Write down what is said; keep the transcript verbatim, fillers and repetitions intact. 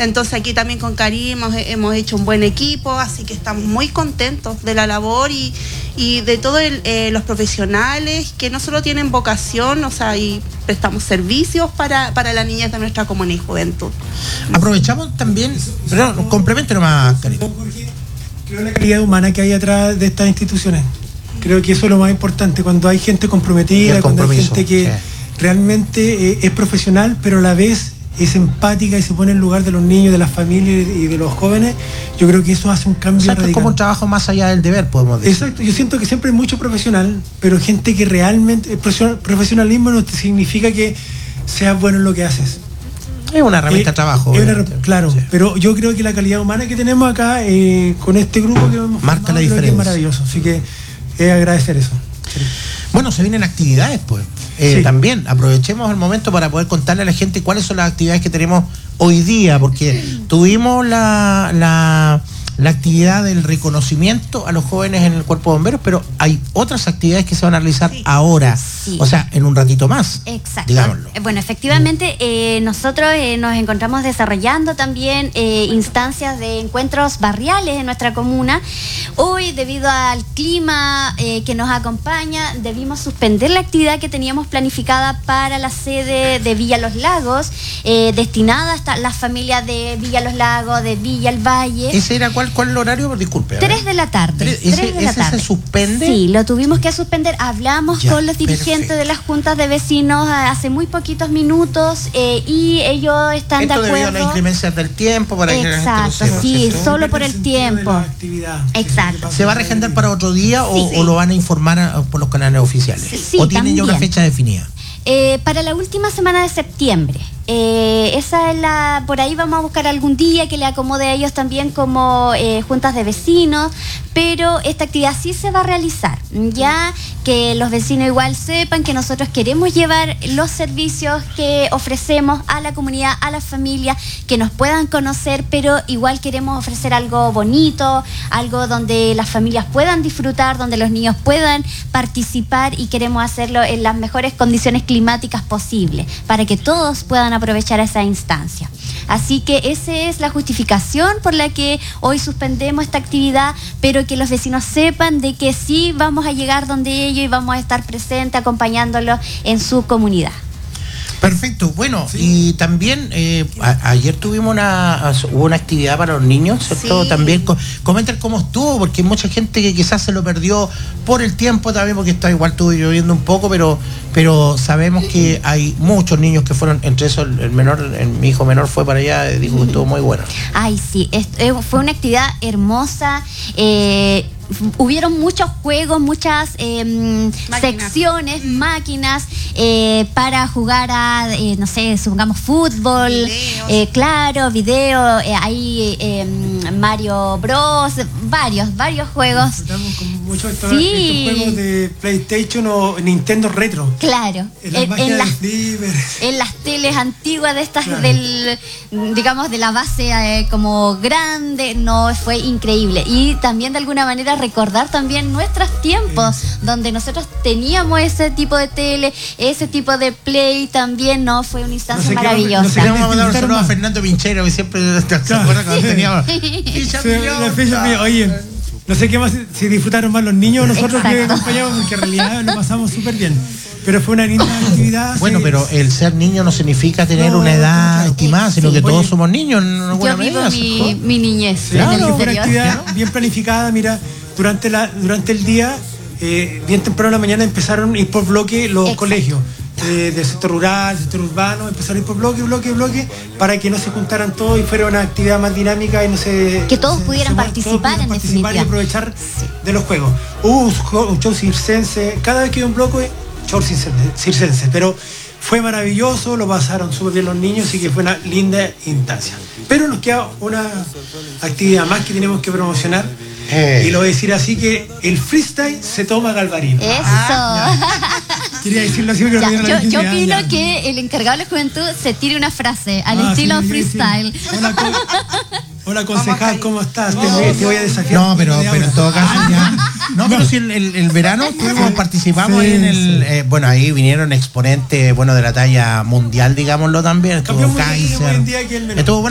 Entonces aquí también con Karim hemos, hemos hecho un buen equipo, así que estamos muy contentos de la labor y, y de todos eh, los profesionales que no solo tienen vocación, o sea, y prestamos servicios para, para la niñez de nuestra comunidad y juventud. Aprovechamos también, perdón, complemento nomás, Karim. Creo la calidad humana que hay atrás de estas instituciones. Creo que eso es lo más importante, cuando hay gente comprometida, cuando hay gente que sí. realmente eh, es profesional, pero a la vez es empática y se pone en lugar de los niños, de las familias y de los jóvenes. Yo creo que eso hace un cambio radical. Es como un trabajo más allá del deber, podemos decir. Exacto, yo siento que siempre hay mucho profesional, pero gente que realmente, el profesionalismo no significa que seas bueno en lo que haces. Es una herramienta eh, de trabajo. Una, claro, sí. Pero yo creo que la calidad humana que tenemos acá, eh, con este grupo que hemos marca formado, la diferencia. Es maravilloso, así que es agradecer eso. Sí. Bueno, se vienen actividades, pues. Eh, sí. También aprovechemos el momento para poder contarle a la gente cuáles son las actividades que tenemos hoy día, porque tuvimos la, la, la actividad del reconocimiento a los jóvenes en el Cuerpo de Bomberos, pero hay otras actividades que se van a realizar sí. ahora, sí. o sea, en un ratito más. Exacto. Digámoslo. Bueno, efectivamente, eh, nosotros eh, nos encontramos desarrollando también eh, instancias de encuentros barriales en nuestra comuna. Hoy, debido al clima eh, que nos acompaña, debimos suspender la actividad que teníamos planificada para la sede de Villa Los Lagos, eh, destinada hasta las familias de Villa Los Lagos, de Villa El Valle. ¿Ese era cuál, cuál el horario? Disculpe. Tres de la tarde. ¿Tres, ese, tres de la ese tarde. se suspende? Sí, lo tuvimos que suspender. Hablamos ya, con los dirigentes perfecto. de las juntas de vecinos hace muy poquitos minutos eh, y ellos están Esto de acuerdo. Debido a las inclemencias del tiempo para Exacto, que la gente sí, lo solo por el tiempo. Exacto. ¿Se va a reagendar para otro día o, sí, sí. o lo van a informar a, por los canales oficiales? Sí, ¿O tienen también. ya una fecha definida? Eh, para la última semana de septiembre. Eh, esa es la, por ahí vamos a buscar algún día que le acomode a ellos también como eh, juntas de vecinos, pero esta actividad sí se va a realizar, ya que los vecinos igual sepan que nosotros queremos llevar los servicios que ofrecemos a la comunidad, a la familia, que nos puedan conocer, pero igual queremos ofrecer algo bonito, algo donde las familias puedan disfrutar, donde los niños puedan participar y queremos hacerlo en las mejores condiciones climáticas posibles, para que todos puedan aprovechar esa instancia. Así que esa es la justificación por la que hoy suspendemos esta actividad, pero que los vecinos sepan de que sí vamos a llegar donde ellos y vamos a estar presentes acompañándolos en su comunidad. Perfecto, bueno, sí. y también eh, a, ayer tuvimos una, hubo una actividad para los niños, ¿cierto? Sí. También co comentar cómo estuvo, porque hay mucha gente que quizás se lo perdió por el tiempo también, porque está igual estuvo lloviendo un poco, pero pero sabemos que hay muchos niños que fueron, entre esos el, el menor, el, mi hijo menor fue para allá, dijo que estuvo muy bueno. Ay, sí, es, eh, fue una actividad hermosa, eh, hubieron muchos juegos, muchas eh, máquinas. secciones, máquinas eh, para jugar a, eh, no sé, supongamos fútbol, eh, claro, video, eh, ahí eh, Mario Bros, varios, varios juegos. Disfrutamos con muchos estos, sí. estos juegos de PlayStation o Nintendo Retro. Claro, en, en, en, las, en las teles antiguas de estas, claro. del, digamos, de la base eh, como grande, no, fue increíble. Y también de alguna manera recordar también nuestros tiempos, sí. donde nosotros teníamos ese tipo de tele, ese tipo de play, también no fue una instancia no sé maravillosa. No sé, vamos a mandar un saludo a Fernando Pinchero, que siempre se acuerda cuando teníamos ficha millón. Oye, no sé qué más, si disfrutaron más los niños o nosotros Exacto. que acompañamos, porque en realidad lo pasamos súper bien. Pero fue una linda actividad. Bueno, sí. pero el ser niño no significa tener no, una edad claro. estimada, sino sí. que todos Oye, somos niños en alguna Yo vivo medida, mi, mi niñez. Sí, en claro, el fue una actividad ¿no? bien planificada. Mira, durante, la, durante el día, eh, bien temprano en la mañana empezaron a ir por bloque los Exacto. colegios. Eh, del sector rural, sector urbano, empezaron a ir por bloque, bloque, bloque, para que no se juntaran todos y fuera una actividad más dinámica y no se... Que todos se, pudieran se, participar todos pudieran en participar y aprovechar sí. de los juegos. Hubo un, un show circense, cada vez que iba un bloque, show circense, pero fue maravilloso, lo pasaron súper bien los niños, así que fue una linda instancia. Pero nos queda una actividad más que tenemos que promocionar. Hey. Y lo voy a decir así, que el freestyle se toma Galvarino. Eso. Ah, quería decirlo así, pero ya, no yo, yo opino ya. que el encargado de la juventud se tire una frase al ah, estilo sí, freestyle. Sí. Hola, co hola concejal, ¿cómo estás? No, te, te voy a desafiar. No, pero, pero en todo caso ya. No, pero si el, el, el verano estuvimos, sí, participamos sí, ahí en el. Sí. Eh, bueno, ahí vinieron exponentes, bueno, de la talla mundial, digámoslo también. Estuvo Kaiser. Estuvo